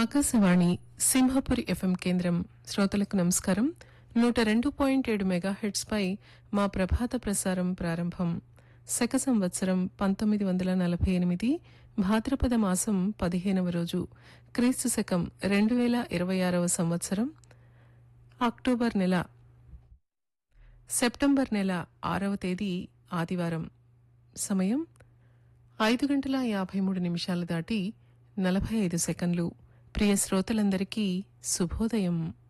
Akashvani Simhapuri FM కేంద్రం శ్రోతలకు నమస్కారం. 102.7 మెగాహెర్ట్స్ పై మా ప్రభాత ప్రసారం ప్రారంభం. శక సంవత్సరం 1948 భాద్రపద మాసం 15వ రోజు, క్రీస్తు శకం 2026వ సంవత్సరం సెప్టెంబర్ నెల 6వ తేదీ ఆదివారం. సమయం 5:53 దాటి 45 సెకండ్లు. ప్రియ శ్రోతలందరికీ శుభోదయం.